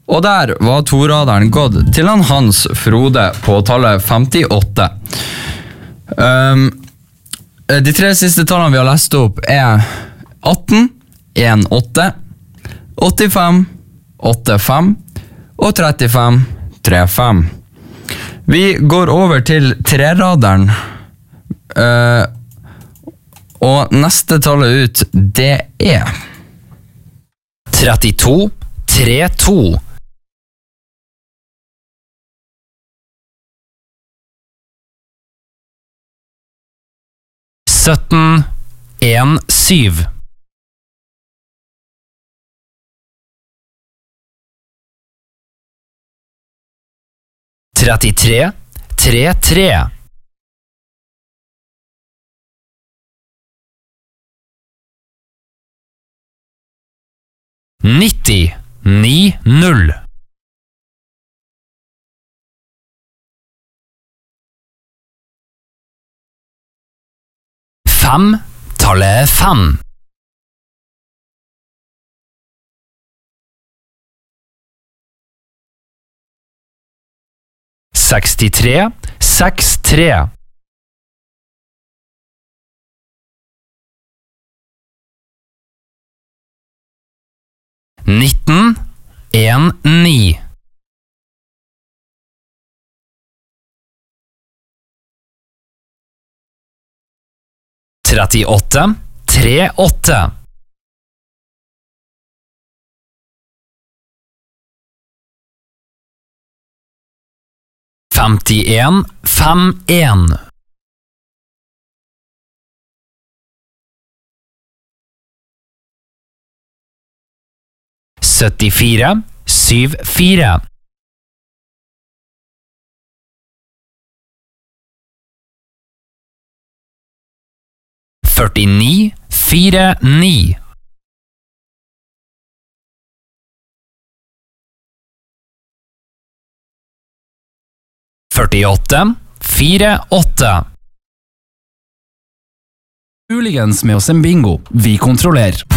Og der var toraderen gått til Hans Frode på tallet 58. De tre siste tallene vi har lest opp 18, 18, 85, 85 og 35, 35. Vi går over til treraderen, og neste tallet ut, det 32, 32. 17, 1, 7. 33, 3, 3. 90, 9, 0. 5, tallet 5. 63, 6, 3. 19, 1, 9. 38, 3, 8. 51, 5, 1. 74, 7, 4. 49, 4, 9. 48, 4, 8. Muligens med oss en bingo. Vi kontrollerer.